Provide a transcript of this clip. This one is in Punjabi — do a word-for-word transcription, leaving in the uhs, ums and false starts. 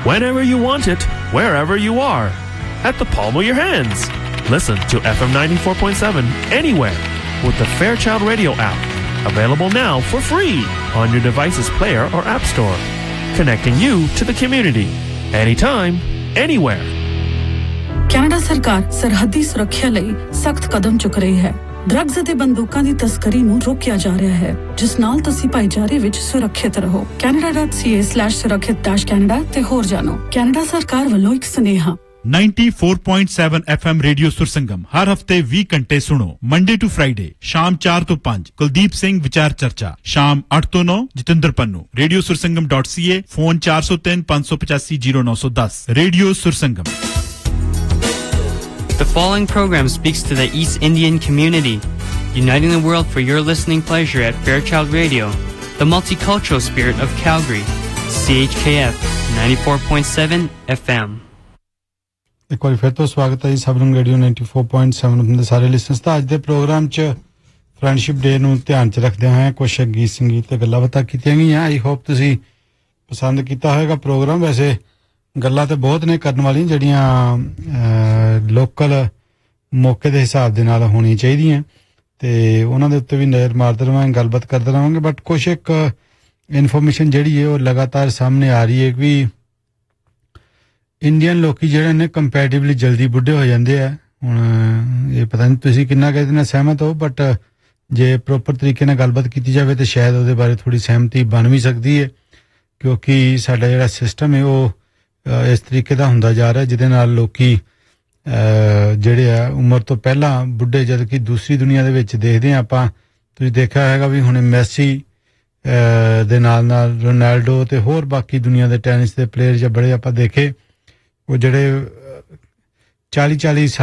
whenever you want it, wherever you are, at the palm of your hands. Listen to F M ninety-four point seven anywhere with the Fairchild Radio app. Available now for free on your device's player or app store. Connecting you to the community. Anytime, anywhere. Canada ਸਰਕਾਰ ਸਰਹੱਦੀ ਸੁਰੱਖਿਆ ਲਈ ਸਖਤ ਕਦਮ ਚੁੱਕ ਰਹੀ ਹੈ। ਡਰੱਗਸ ਅਤੇ ਬੰਦੂਕਾਂ ਦੀ ਤਸਕਰੀ ਨੂੰ ਰੋਕਿਆ ਜਾ ਰਿਹਾ ਹੈ, ਜਿਸ ਨਾਲ ਤੁਸੀਂ ਭਾਈਚਾਰੇ ਵਿੱਚ ਸੁਰੱਖਿਅਤ ਰਹੋ। canada dot c a slash ਸੁਰੱਖਿਅਤ dash canada ਤੇ ਹੋਰ ਜਾਣੋ। ਕੈਨੇਡਾ ਸਰਕਾਰ ਵੱਲੋਂ ਇੱਕ ਸੁਨੇਹਾ। ninety-four point seven F M radio ਸੁਰਸੰਗਮ ਹਰ ਹਫਤੇ ਵੀਹ ਘੰਟੇ ਸੁਣੋ। ਮੰਡੇ ਟੂ ਫਰਾਈਡੇ ਸ਼ਾਮ ਚਾਰ ਤੋਂ ਪੰਜ ਕੁਲਦੀਪ ਸਿੰਘ ਵਿਚਾਰ ਚਰਚਾ, ਸ਼ਾਮ ਅੱਠ ਤੋਂ ਨੌ Jatinder Pannu. Radio ਸੁਰਸੰਗਮ dot c a, phone four oh three five eight five zero nine one zero। Radio ਸੁਰਸੰਗਮ। The following program speaks to the East Indian community, uniting the world for your listening pleasure at Fairchild Radio, the multicultural spirit of Calgary, C H K F ninety-four point seven F M। ਇੱਕ ਵਾਰੀ ਫਿਰ ਤੋਂ ਸਵਾਗਤ ਹੈ ਜੀ ਸਭ ਨੂੰ ਰੇਡੀਓ ninety-four point seven ਦੇ ਸਾਰੇ ਲਿਸਨਰਸ ਦਾ। ਅੱਜ ਦੇ ਪ੍ਰੋਗਰਾਮ 'ਚ ਫਰੈਂਡਸ਼ਿਪ ਡੇ ਨੂੰ ਧਿਆਨ 'ਚ ਰੱਖਦੇ ਹੋਏ ਕੁਝ ਗੀਤ ਸੰਗੀਤ ਤੇ ਗੱਲਾਂ ਬਾਤਾਂ ਕੀਤੀਆਂ ਗਈਆਂ। ਆਈ ਹੋਪ ਤੁਸੀਂ ਪਸੰਦ ਕੀਤਾ ਹੋਵੇਗਾ ਪ੍ਰੋਗਰਾਮ। ਵੈਸੇ ਗੱਲਾਂ ਤੇ ਬਹੁਤ ਨੇ ਕਰਨ ਵਾਲੀਆਂ ਜਿਹੜੀਆਂ ਲੋਕਲ ਮੌਕੇ ਦੇ ਹਿਸਾਬ ਦੇ ਨਾਲ ਹੋਣੀਆਂ ਚਾਹੀਦੀਆਂ ਤੇ ਉਹਨਾਂ ਦੇ ਉੱਤੇ ਵੀ ਨਜ਼ਰ ਮਾਰਦੇ ਰਹਾਂਗੇ, ਗੱਲਬਾਤ ਕਰਦੇ ਰਹਾਂਗੇ। ਬਟ ਕੁਛ ਇੱਕ ਇਨਫੋਰਮੇਸ਼ਨ ਜਿਹੜੀ ਹੈ ਉਹ ਲਗਾਤਾਰ ਸਾਹਮਣੇ ਆ ਰਹੀ ਹੈ ਕਿ ਇੰਡੀਅਨ ਲੋਕੀ ਜਿਹੜੇ ਨੇ ਕੰਪੈਰੀਟਿਵਲੀ ਜਲਦੀ ਬੁੱਢੇ ਹੋ ਜਾਂਦੇ ਆ। ਹੁਣ ਇਹ ਪਤਾ ਨਹੀਂ ਤੁਸੀਂ ਕਿੰਨਾ ਕੁ ਇਹਦੇ ਨਾਲ ਸਹਿਮਤ ਹੋ, ਬਟ ਜੇ ਪ੍ਰੋਪਰ ਤਰੀਕੇ ਨਾਲ ਗੱਲਬਾਤ ਕੀਤੀ ਜਾਵੇ ਤਾਂ ਸ਼ਾਇਦ ਉਹਦੇ ਬਾਰੇ ਥੋੜ੍ਹੀ ਸਹਿਮਤੀ ਬਣ ਵੀ ਸਕਦੀ ਹੈ, ਕਿਉਂਕਿ ਸਾਡਾ ਜਿਹੜਾ ਸਿਸਟਮ ਹੈ ਉਹ ਇਸ ਤਰੀਕੇ ਦਾ ਹੁੰਦਾ ਜਾ ਰਿਹਾ ਜਿਹਦੇ ਨਾਲ ਲੋਕੀ ਜਿਹੜੇ ਆ ਉਮਰ ਤੋਂ ਪਹਿਲਾਂ ਬੁੱਢੇ, ਜਦ ਕਿ ਦੂਸਰੀ ਦੁਨੀਆ ਦੇ ਵਿੱਚ ਦੇਖਦੇ ਹਾਂ ਆਪਾਂ, ਤੁਸੀਂ ਦੇਖਿਆ ਹੈਗਾ ਵੀ ਹੁਣ ਮੈਸੀ ਦੇ ਨਾਲ ਨਾਲ ਰੋਨਾਲਡੋ ਤੇ ਹੋਰ ਬਾਕੀ ਦੁਨੀਆ ਦੇ ਟੈਨਿਸ ਦੇ ਪਲੇਅਰ ਜਾਂ ਬੜੇ ਆਪਾਂ ਦੇਖੇ ਉਹ ਜਿਹੜੇ ਚਾਲੀ ਚਾਲੀ